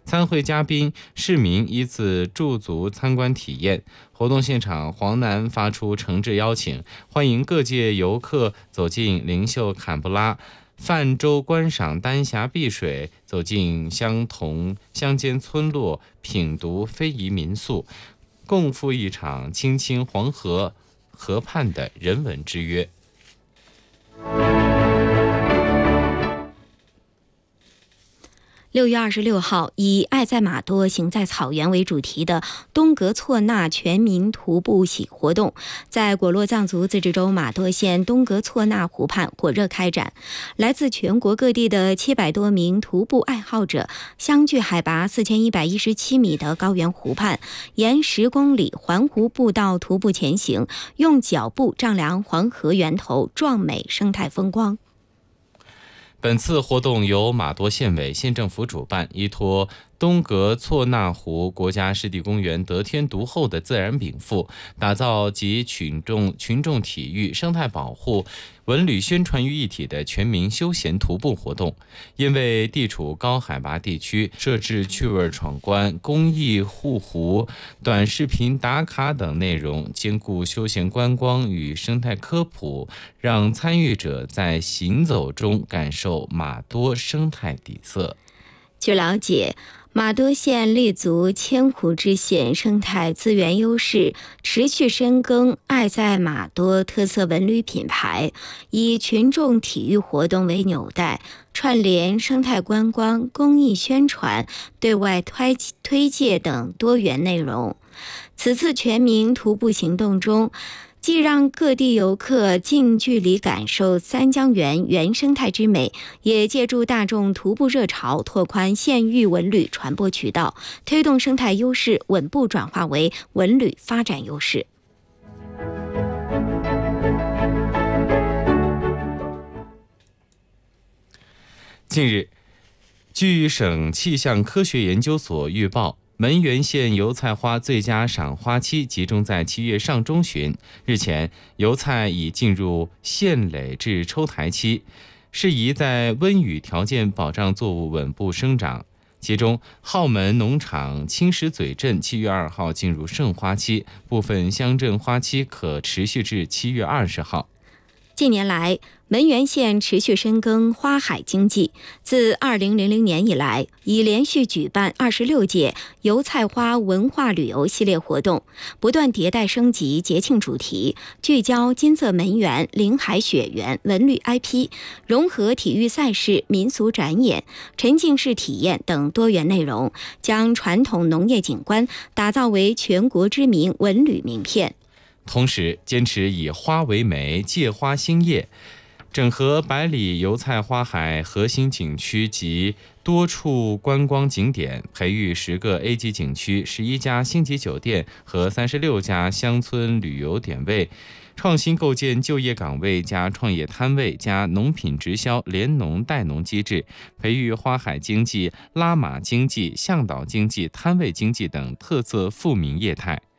参会嘉宾、市民依次驻足参观体验。活动现场，黄南发出诚挚邀请，欢迎各界游客走进灵秀坎布拉，泛舟观赏丹霞碧水，走进相同乡间村落，品读非遗民俗，共赴一场青青黄河河畔的人文之约。 6月26号，以“爱在马多，行在草原”为主题的东格措纳全民徒步喜活动，在果洛藏族自治州马多县东格措纳湖畔火热开展。来自全国各地的700多名徒步爱好者，相聚海拔4117米的高原湖畔，沿10公里环湖步道徒步前行，用脚步丈量黄河源头壮美生态风光。 本次活动由马多县委、县政府主办，依托东格措纳湖国家湿地公园得天独厚的自然禀赋，打造集群众体育、生态保护、文旅宣传于一体的全民休闲徒步活动。因为地处高海拔地区，设置趣味闯关、公益护湖、短视频打卡等内容，兼顾休闲观光与生态科普，让参与者在行走中感受马多生态底色。 据了解，马多县立足千湖之县生态资源优势，持续深耕爱在马多特色文旅品牌，以群众体育活动为纽带，串联生态观光、公益宣传、对外推介等多元内容。此次全民徒步行动中，既让各地游客近距离感受三江源原生态之美，也借助大众徒步热潮拓宽县域文旅传播渠道，推动生态优势稳步转化为文旅发展优势。 近日，据省气象科学研究所预报，汶源县油菜花最佳赏花期集中在7月上中旬。日前，油菜已进入献蕾至抽台期，适宜在温雨条件保障作物稳步生长。其中，浩门农场青石嘴镇7月2号进入盛花期，部分乡镇花期可持续至7月20号。 近年来，汶源县持续深耕花海经济。自2000年以来，已连续举办26届油菜花文化旅游系列活动，不断迭代升级节庆主题，聚焦金色汶源、临海雪原文旅 IP， 融合体育赛事、民俗展演、沉浸式体验等多元内容，将传统农业景观打造为全国知名文旅名片。 同时，坚持以花为媒，借花兴业，整合百里油菜花海核心景区及多处观光景点，培育10个 A 级景区、11家星级酒店和36家乡村旅游点位，创新构建就业岗位加创业摊位加农品直销联农代农机制，培育花海经济、拉马经济、向导经济、摊位经济等特色富民业态。